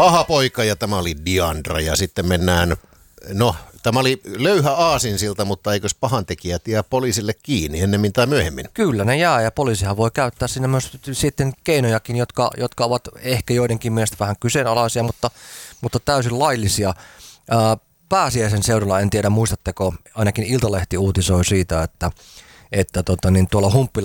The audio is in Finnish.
Paha poika ja tämä oli Diandra ja sitten mennään, no tämä oli löyhä aasinsilta, mutta eikös pahantekijät jää poliisille kiinni ennemmin tai myöhemmin? Kyllä ne jää ja poliisihan voi käyttää siinä myös sitten keinojakin, jotka ovat ehkä joidenkin mielestä vähän kyseenalaisia, mutta täysin laillisia. Pääsiäisen seudulla, en tiedä muistatteko, ainakin Iltalehti uutisoi siitä, että tuolla